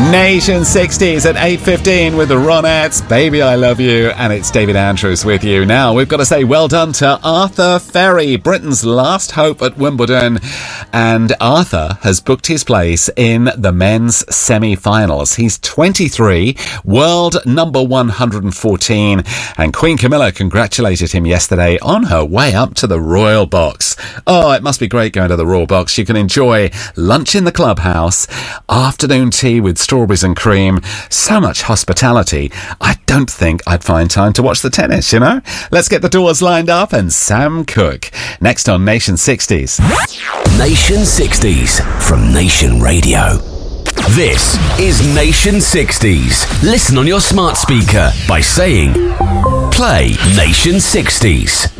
Nation 60s at 8:15 with the Ronettes, Baby I Love You, and it's David Andrews with you. Now, we've got to say well done to Arthur Ferry, Britain's last hope at Wimbledon. And Arthur has booked his place in the men's semi-finals. He's 23, world number 114, and Queen Camilla congratulated him yesterday on her way up to the Royal Box. Oh, it must be great going to the Royal Box. You can enjoy lunch in the clubhouse, afternoon tea with strawberries and cream, so much hospitality. I don't think I'd find time to watch the tennis, you know? Let's get the doors lined up and Sam Cooke. Next on Nation 60s. Nation 60s from Nation Radio. This is Nation 60s. Listen on your smart speaker by saying, play Nation 60s.